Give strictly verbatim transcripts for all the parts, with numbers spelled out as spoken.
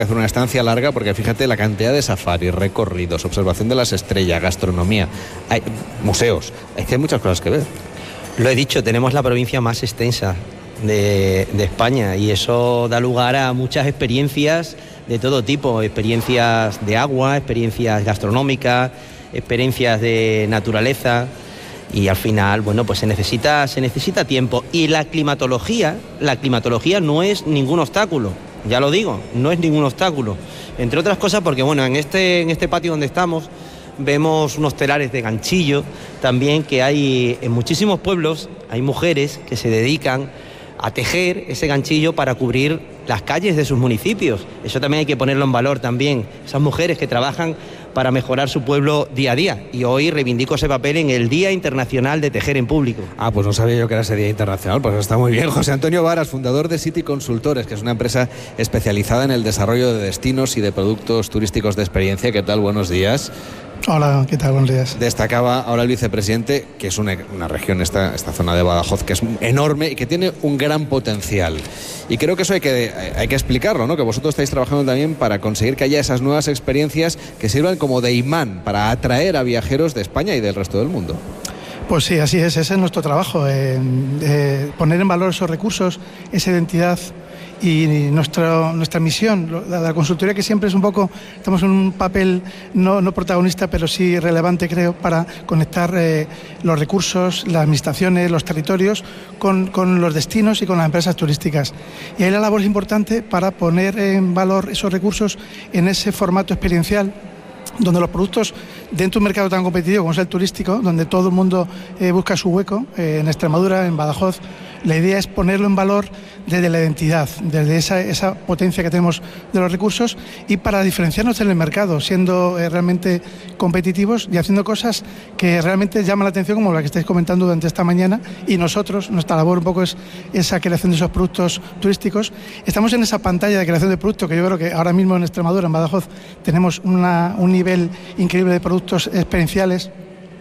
Hacer una estancia larga porque fíjate la cantidad de safaris, recorridos, observación de las estrellas, gastronomía, hay museos, es que hay muchas cosas que ver. Lo he dicho, tenemos la provincia más extensa de, de España y eso da lugar a muchas experiencias de todo tipo, experiencias de agua, experiencias gastronómicas, experiencias de naturaleza y al final, bueno, pues se necesita, se necesita tiempo y la climatología, la climatología no es ningún obstáculo. Ya lo digo, no es ningún obstáculo. Entre otras cosas porque, bueno, en este, en este patio donde estamos vemos unos telares de ganchillo también que hay en muchísimos pueblos, hay mujeres que se dedican a tejer ese ganchillo para cubrir las calles de sus municipios. Eso también hay que ponerlo en valor también. Esas mujeres que trabajan para mejorar su pueblo día a día. Y hoy reivindico ese papel en el Día Internacional de Tejer en Público. Ah, pues no sabía yo que era ese Día Internacional, pues está muy bien. José Antonio Varas, fundador de City Consultores, que es una empresa especializada en el desarrollo de destinos y de productos turísticos de experiencia. ¿Qué tal? Buenos días. Hola, ¿qué tal? Buenos días. Destacaba ahora el vicepresidente que es una, una región, esta, esta zona de Badajoz, que es enorme y que tiene un gran potencial. Y creo que eso hay que, hay que explicarlo, ¿no? Que vosotros estáis trabajando también para conseguir que haya esas nuevas experiencias que sirvan como de imán para atraer a viajeros de España y del resto del mundo. Pues sí, así es, ese es nuestro trabajo, eh, eh, poner en valor esos recursos, esa identidad y nuestra, nuestra misión, la, la consultoría, que siempre es un poco, estamos en un papel no, no protagonista, pero sí relevante, creo, para conectar eh, los recursos, las administraciones, los territorios con, con los destinos y con las empresas turísticas. Y ahí la labor es importante para poner en valor esos recursos en ese formato experiencial, donde los productos dentro de un mercado tan competitivo como es el turístico, donde todo el mundo eh, busca su hueco, eh, en Extremadura, en Badajoz, la idea es ponerlo en valor desde la identidad, desde esa, esa potencia que tenemos de los recursos y para diferenciarnos en el mercado, siendo eh, realmente competitivos y haciendo cosas que realmente llaman la atención, como la que estáis comentando durante esta mañana, y nosotros, nuestra labor un poco es esa creación de esos productos turísticos. Estamos en esa pantalla de creación de productos que yo creo que ahora mismo en Extremadura, en Badajoz, tenemos una, un nivel increíble de productos experienciales,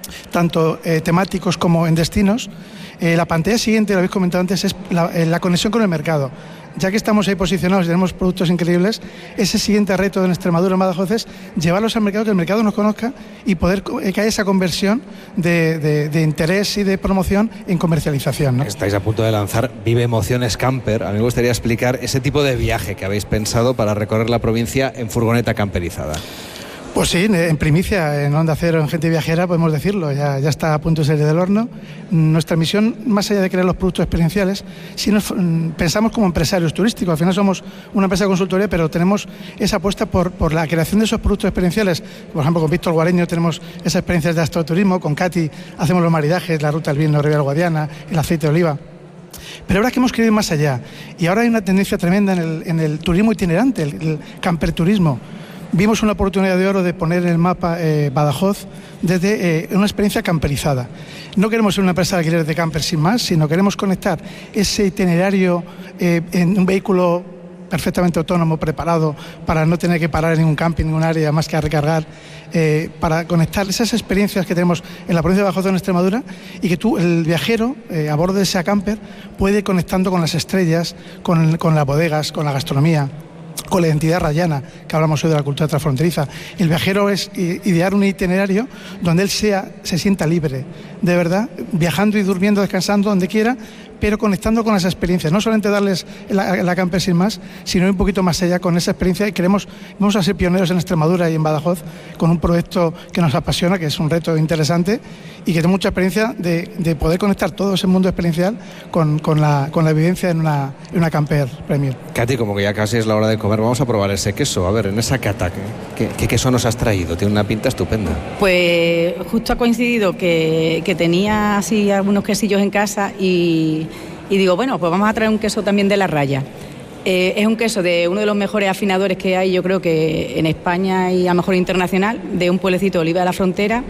tanto eh, temáticos como en destinos. Eh, la pantalla siguiente, lo habéis comentado antes, es la, eh, la conexión con el mercado. Ya que estamos ahí posicionados y tenemos productos increíbles, ese siguiente reto en Extremadura, en Badajoz, es llevarlos al mercado, que el mercado nos conozca y poder eh, que haya esa conversión de, de, de interés y de promoción en comercialización, ¿no? Estáis a punto de lanzar Vive Emociones Camper. A mí me gustaría explicar ese tipo de viaje que habéis pensado para recorrer la provincia en furgoneta camperizada. Pues sí, en primicia, en Onda Cero, en Gente Viajera, podemos decirlo, ya, ya está a punto de salir del horno. Nuestra misión, más allá de crear los productos experienciales, si nos pensamos como empresarios turísticos, al final somos una empresa de consultoría, pero tenemos esa apuesta por, por la creación de esos productos experienciales. Por ejemplo, con Víctor Guareño tenemos esas experiencias de astroturismo, con Katy hacemos los maridajes, la ruta del vino Ribera Guadiana, el aceite de oliva. Pero ahora que hemos querido ir más allá, y ahora hay una tendencia tremenda en el, en el turismo itinerante, el, el camperturismo. Vimos una oportunidad de oro de poner en el mapa eh, Badajoz desde eh, una experiencia camperizada. No queremos ser una empresa de alquiler de camper sin más, sino queremos conectar ese itinerario eh, en un vehículo perfectamente autónomo, preparado para no tener que parar en ningún camping, en ningún área más que a recargar, eh, para conectar esas experiencias que tenemos en la provincia de Badajoz, en Extremadura, y que tú, el viajero, eh, a bordo de ese camper, puede ir conectando con las estrellas, con, con las bodegas, con la gastronomía, con la identidad rayana, que hablamos hoy de la cultura transfronteriza. El viajero es idear un itinerario donde él sea, se sienta libre, de verdad, viajando y durmiendo, descansando donde quiera, pero conectando con las experiencias, no solamente darles la, la camper sin más, sino un poquito más allá con esa experiencia, y queremos, vamos a ser pioneros en Extremadura y en Badajoz con un proyecto que nos apasiona, que es un reto interesante y que tiene mucha experiencia de, de poder conectar todo ese mundo experiencial con, con, la, con la vivencia en una, en una camper premium. Katy, como que ya casi es la hora de comer, vamos a probar ese queso. A ver, en esa cata, ¿qué, qué queso nos has traído? Tiene una pinta estupenda. Pues justo ha coincidido que, que tenía así algunos quesillos en casa y, y digo, bueno, pues vamos a traer un queso también de La Raya. Eh, es un queso de uno de los mejores afinadores que hay, yo creo que en España y a lo mejor internacional, de un pueblecito de Oliva de la Frontera,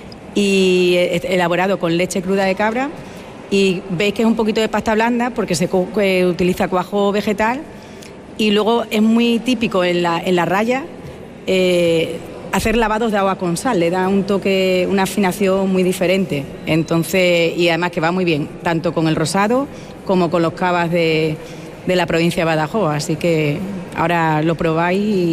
y elaborado con leche cruda de cabra, y veis que es un poquito de pasta blanda porque se que utiliza cuajo vegetal, y luego es muy típico en la, en la Raya eh, hacer lavados de agua con sal, le da un toque, una afinación muy diferente, entonces, y además que va muy bien, tanto con el rosado como con los cavas de, de la provincia de Badajoz, así que ahora lo probáis y